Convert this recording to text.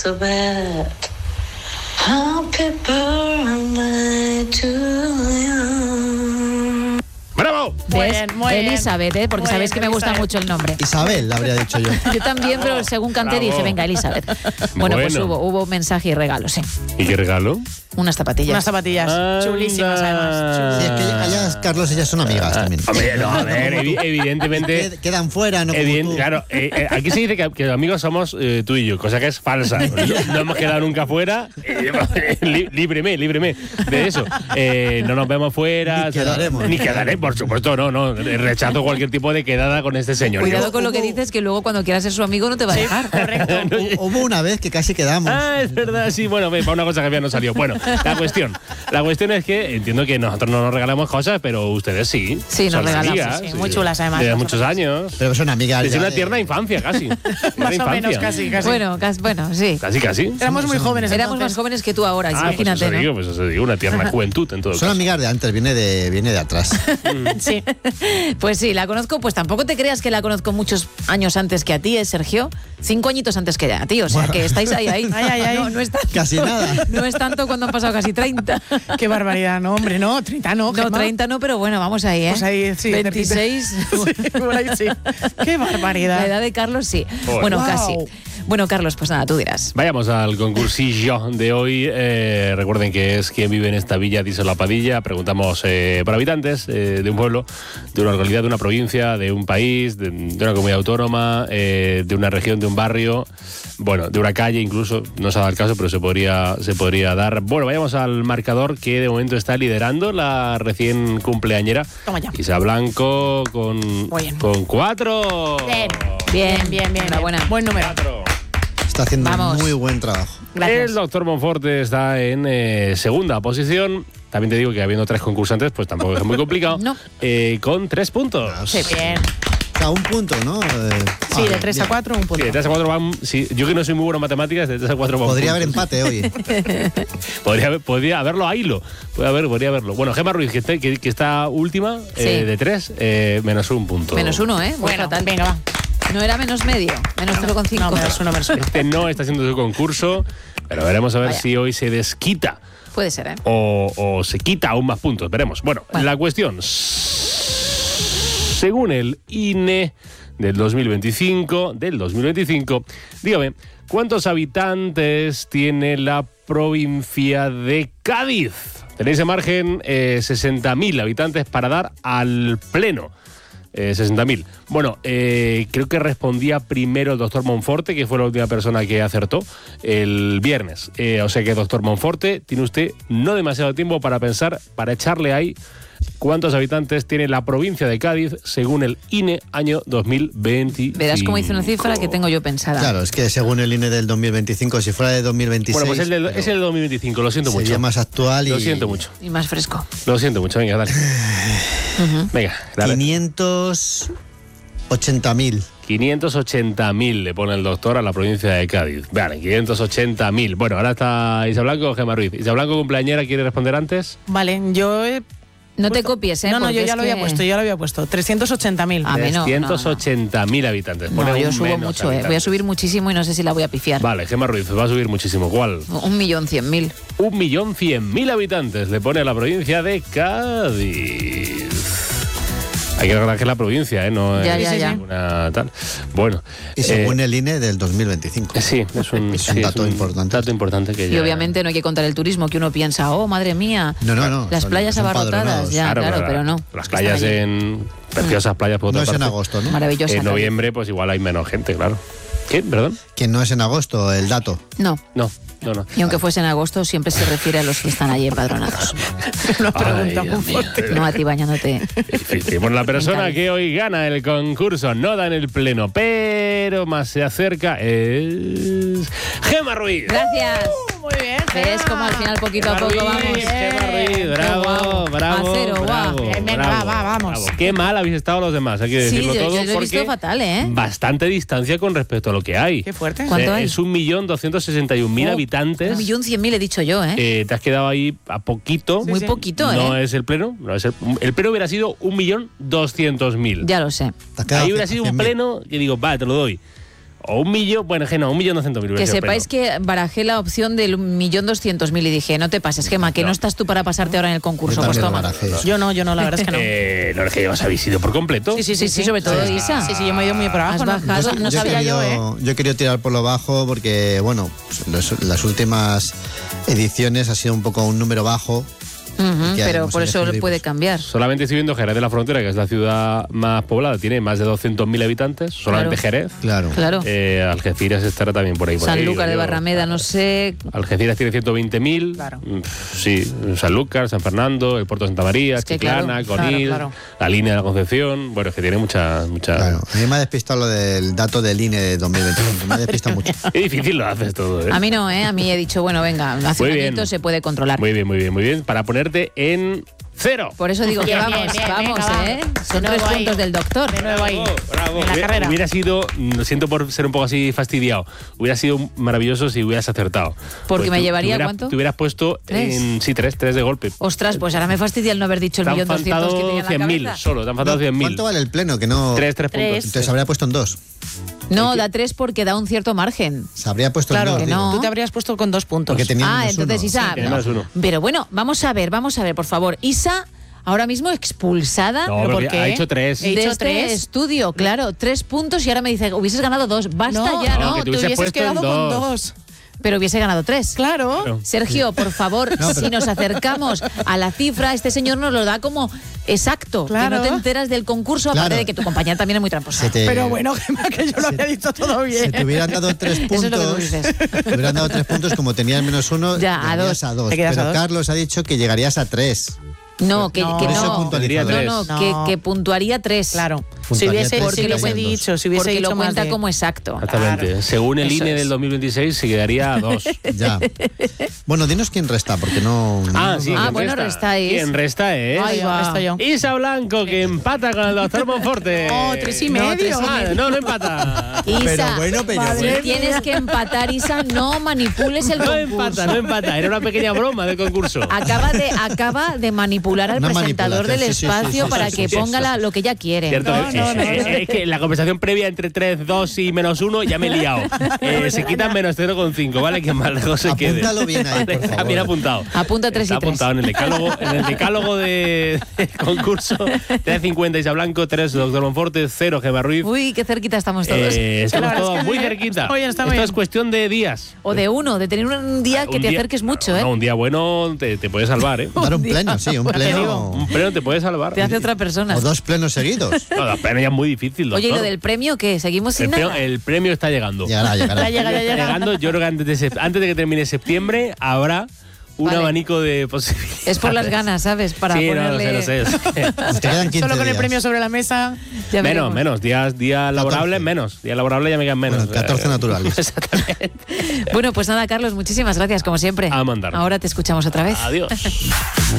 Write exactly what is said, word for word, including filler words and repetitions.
So bad. Happy birthday to you. ¡Bravo! Muy bien, muy bien. Elizabeth, ¿eh? Porque Muy sabéis bien, que me gusta Elizabeth. mucho el nombre. Isabel, habría dicho yo. Yo también, pero según canté Bravo. dije, venga, Elizabeth. Bueno, pues Bueno. hubo, hubo mensaje y regalo, sí. ¿Y qué regalo? Unas zapatillas. Unas zapatillas Anda. chulísimas, además. Sí, es que allá, Carlos, ellas son amigas también. Hombre, no, a ver, evi- evidentemente... Qued- Quedan fuera, no como Evident- tú. claro, eh, eh, aquí se dice que, que amigos somos eh, tú y yo, cosa que es falsa. No, no hemos quedado nunca fuera. Eh, li- líbreme, líbreme de eso. Eh, no nos vemos fuera. Ni quedaremos. Ni quedaré, por supuesto, no, no. Rechazo cualquier tipo de quedada con este señor. Cuidado Yo- con lo que dices, que luego cuando quieras ser su amigo no te va a dejar. Correcto. Hu- Hubo una vez que casi quedamos. Ah, es verdad, sí, bueno, ve, para una cosa que ya no salió. Bueno, la cuestión. La cuestión es que entiendo que nosotros no nos regalamos cosas, pero ustedes sí. Sí, nos Son regalamos, amigas, sí, muy chulas, además, De vosotras. muchos años. Pero son amigas. Desde ya una de- tierna infancia, casi. Más Tierna o menos, infancia. casi, casi. Bueno, cas- bueno, sí. Casi, casi. Éramos muy jóvenes. Éramos entonces. más jóvenes que tú ahora, Ah, pues imagínate, eso ¿no? digo, pues eso digo, una tierna juventud en todo Son caso. amigas de antes, viene de, viene de atrás. Sí. Pues sí, la conozco, pues tampoco te creas que la conozco muchos años antes que a ti, ¿eh, Sergio? Cinco añitos antes que a ti, o sea, que estáis ahí, ahí. Ay, ay, ay. No, no es tanto, Casi nada. No es tanto cuando han pasado casi treinta. Qué barbaridad, no, hombre, no, treinta no, No, Gemma. treinta no, pero bueno, vamos ahí, ¿eh? Pues ahí, sí, veintiséis. Sí, por ahí sí. Qué barbaridad. La edad de Carlos, sí. Joder. Bueno, Wow. casi. Bueno, Carlos, pues nada, tú dirás. Vayamos al concursillo de hoy. Eh, recuerden que es quien vive en esta villa, dice la Padilla. Preguntamos eh, por habitantes eh, de un pueblo, de una localidad, de una provincia, de un país, de, de una comunidad autónoma, eh, de una región, de un barrio, bueno, de una calle incluso. No se ha dado el caso, pero se podría, se podría dar. Bueno, vayamos al marcador que de momento está liderando la recién cumpleañera. Toma ya. Isa Blanco con, Muy bien. con cuatro. Bien. Bien, Bien, bien, bien. enhorabuena. Buen número. Cuatro. Está haciendo Vamos. muy buen trabajo. Gracias. El doctor Monforte está en eh, segunda posición. También te digo que habiendo tres concursantes, pues tampoco es muy complicado. No. Eh, con tres puntos. Sí, bien. O sea, un punto, ¿no? Eh, Sí, vale, de tres a bien. cuatro, un Sí, punto. de tres a cuatro van. Sí, yo que no soy muy bueno en matemáticas, de tres a cuatro van. Podría haber puntos. empate hoy. Podría, haber- podría haberlo a hilo. Puede haber, podría haberlo. Bueno, Gemma Ruiz, que está, que, que está última, Sí. eh, de tres, eh, menos un punto. Menos uno, ¿eh? Muy Bueno, fatal. venga, va. No era menos medio, menos cero coma cinco. No, menos uno, menos uno. Este no está haciendo su concurso, pero veremos a ver Vaya. si hoy se desquita. Puede ser, ¿eh? o, o se quita aún más puntos. Veremos. Bueno, Bueno. la cuestión. Según el I N E del dos mil veinticinco, del dos mil veinticinco, dígame, ¿cuántos habitantes tiene la provincia de Cádiz? Tenéis en margen eh, sesenta mil habitantes para dar al pleno. Eh, sesenta mil. Bueno, eh, creo que respondía primero el doctor Monforte, que fue la última persona que acertó el viernes. Eh, o sea que, doctor Monforte, tiene usted no demasiado tiempo para pensar, para echarle ahí cuántos habitantes tiene la provincia de Cádiz según el I N E año dos mil veinticinco. Verás cómo hice una cifra que tengo yo pensada. Claro, es que según el I N E del dos mil veinticinco, si fuera de dos mil veintiséis, Bueno, pues el del- pero es el dos mil veinticinco, lo siento sería mucho. más actual y Lo siento mucho. Y más fresco. Lo siento mucho, venga, dale. Venga, dale. quinientos ochenta mil. quinientos ochenta mil le pone el doctor a la provincia de Cádiz. Vale, quinientos ochenta mil. Bueno, ahora está Isa Blanco o Gemma Ruiz. Isa Blanco, cumpleañera, ¿quiere responder antes? Vale, yo he No te puesto- copies, ¿eh? No, no, Porque yo es ya lo había que- puesto, yo lo había puesto. trescientos ochenta mil. A mí no, trescientos ochenta mil habitantes. No, Pone yo un subo menos mucho, ¿eh? habitantes. Voy a subir muchísimo y no sé si la voy a pifiar. Vale, Gemma Ruiz, va a subir muchísimo. ¿Cuál? Un millón cien mil. Un millón cien mil habitantes le pone a la provincia de Cádiz. Hay que recordar que es la provincia, ¿eh? No Ya, es ya, ya. una tal. Bueno. Y según eh, el I N E del dos mil veinticinco. Sí, es un, Es un sí, dato importante. dato importante que Y ya... obviamente no hay que contar el turismo, que uno piensa, oh, madre mía, No, no, no. las son- playas son abarrotadas. padronados. Ya, claro, pero no. Las Están playas allí. en... Preciosas playas, por No otra es en parte. agosto, ¿no? Maravillosa. En noviembre, pues igual hay menos gente, claro. ¿Qué? ¿Perdón? Que no es en agosto el dato. No. No, no, no. Y aunque fuese en agosto, siempre se refiere a los que están allí empadronados. Una pregunta Ay, muy Dios mío. fuerte. No a ti bañándote. Difícil. Bueno, la persona que hoy gana el concurso no da en el pleno, pero más se acerca es Gemma Ruiz. Gracias. Muy bien. Ves como al final, poquito a Gemma poco, Ruiz, vamos. Gemma Ruiz, bravo, guau. bravo, A cero, guau. bravo, Bien, venga, bravo, va, va, vamos. bravo. Qué mal habéis estado los demás, hay que Sí, decirlo yo, todo, yo lo he porque visto fatal, ¿eh? bastante distancia con respecto a lo que hay. Qué fuerte. ¿Cuánto Eh, hay? Es un millón doscientos sesenta y un mil Oh, habitantes. Un millón cien mil he dicho yo, ¿eh? Eh, te has quedado ahí a poquito. Muy sí. poquito, ¿eh? No es el pleno, no es el, el pleno hubiera sido un millón doscientos mil. Ya lo sé. Te has quedado Ahí hubiera sido un cien mil. pleno que digo, va, te lo doy. O un millón, bueno, que no, un millón doscientos mil. Que sepáis que barajé la opción del millón doscientos mil y dije, no te pases, Gema, que no. no estás tú para pasarte ahora en el concurso. Yo Pues también lo toma. barajé. Yo no, yo no, la verdad es que no. Eh, no es que os habéis ido por completo. Sí, sí, sí, Sí, sobre todo sí, Isa. Sí, sí, yo me he ido muy por abajo. Has ¿no? bajado, No, no Yo he sabía yo, ¿eh? querido- Yo he querido tirar por lo bajo porque, bueno, los- las últimas ediciones ha sido un poco un número bajo. Ujú, que pero hemos por eso elegido, puede pues, cambiar. Solamente estoy viendo Jerez de la Frontera, que es la ciudad más poblada, tiene más de doscientos mil habitantes, solamente Claro. Jerez. Claro. Claro. Eh, Algeciras estará también por ahí. por ahí, Sanlúcar de digo yo. Barrameda, no sé. Algeciras tiene ciento veinte mil. Claro. Sí, Sanlúcar, San Fernando, el Puerto de Santa María, Es que Chiclana, claro, Conil, claro, claro. la línea de la Concepción. Bueno, es que tiene mucha. mucha... Claro. A mí me ha despistado lo del dato del I N E de dos mil veinticinco. Me ha despistado mucho. Qué difícil lo haces todo, ¿eh? A mí no, ¿eh? A mí he dicho, bueno, venga, hace Muy un bien. añito se puede controlar. Muy bien, muy bien, muy bien. Para ponerte en cero. Por eso digo que Bien, vamos, bien, bien, vamos, venga, va. ¿eh? De Son nuevo tres ahí. puntos del doctor. De nuevo ahí. Bravo. En la Hubiera- carrera. Hubiera sido, lo siento por ser un poco así fastidiado, hubiera sido maravilloso si hubieras acertado. Porque me tú- llevaría, te hubieras- ¿cuánto? Te hubieras puesto ¿Tres? en. Sí, tres, tres de golpe. Ostras, pues ahora me fastidia el no haber dicho el Te han millón doscientos que tenía faltado en la cien mil cabeza. solo, te han faltado cien mil. ¿Cuánto vale el pleno? Que no. Tres, tres Tres. puntos. Entonces habría puesto en dos. No, da tres porque da un cierto margen. Se habría puesto Claro, en dos. que digo. no. Tú te habrías puesto con dos puntos. Porque tenía Ah, menos entonces uno. Isa. tiene menos uno. Pero bueno, vamos a ver, vamos a ver, por favor. Isa, ahora mismo expulsada No, ¿Pero porque por qué? ha hecho tres. He de dicho este tres. estudio, claro, tres puntos y ahora me dice, hubieses ganado dos. Basta No, ya, No, ¿no? que te te hubiese hubieses puesto en quedado con dos. dos. Pero hubiese ganado tres. Claro. Claro. Sergio, por favor, No, pero- si nos acercamos a la cifra, este señor nos lo da como exacto. Claro. Que no te enteras del concurso, aparte Claro. de que tu compañera también es muy tramposa. Se te- Pero bueno, Gemma, que yo lo había dicho todo Si bien. te hubieran dado tres Eso puntos, es lo que tú dices. te hubieran dado tres puntos, como tenías menos uno, Ya, a llegarías dos. a dos. Te quedas Pero a dos. Carlos ha dicho que llegarías a tres. No, que No. que Por eso no. puntualiza No, tres. no, No. Que, que puntuaría tres. Claro. Si Puntuaría hubiese, tres, si porque lo hubiese cuentan dicho, si hubiese Porque dicho lo más cuenta de- como exacto. Exactamente. Claro. Según el Eso I N E es. del dos mil veintiséis, se quedaría a dos. Ya. Bueno, dinos quién resta, porque no. Ah, sí. Ah, ¿quién bueno, resta? restáis. ¿Quién resta es? Ahí Yo, va. estoy yo. Isa Blanco, que empata con el doctor Monforte. Oh, tres y No, medio. tres y medio. No, no empata. Isa, Pero bueno, pero si bueno. tienes que empatar, Isa, no manipules el No concurso. empata, no empata. Era una pequeña broma del concurso. Acaba de, acaba de manipular al Una presentador del manipulación, sí, sí, sí, espacio sí, para sí, que sí, ponga sí, la- sí. lo que ella quiere. Cierto, No, es, no, no, es- no. es que la conversación previa entre tres, dos y menos uno ya me he liado. Eh, se quitan menos cero coma cinco, ¿vale? Que más lejos se quede. Apúntalo bien ahí, por Está favor. bien apuntado. Apunta tres y Está tres. apuntado en el decálogo, en el decálogo de, del concurso. tres cincuenta Isa Blanco, tres doctor Monforte, cero Gemma Ruiz. Uy, qué cerquita estamos todos. Eh, estamos La verdad todos es que muy muy bien. cerquita. Está bien, está Esto bien. es cuestión de días. O de uno, de tener un día que Un te día- acerques mucho, ¿eh? No, un día bueno te, te puede salvar, ¿eh? Dar un pleno, sí, un pleno. Un pleno te puede salvar. Te hace otra persona. O dos plenos seguidos. No, la pleno ya es muy difícil, doctor. Oye, ¿y lo del premio qué? ¿Seguimos sin el, premio, nada? el premio está llegando. Llegará, llegará. Ya llega, ya Está llega. llegando. Yo creo que antes de, sep- antes de que termine septiembre habrá un Vale. abanico de posibilidades. Es por las ganas, ¿sabes? Para sí, no, ponerle... lo sé, lo sé. lo sé. Te quedan quince Solo con el días. premio sobre la mesa. Ya menos, veremos. menos. Días, días laborables, catorce. menos. Días laborables ya me quedan menos. Bueno, catorce Eh, naturales. Exactamente. Bueno, pues nada, Carlos, muchísimas gracias, como siempre. A mandar. Ahora te escuchamos otra vez. Adiós.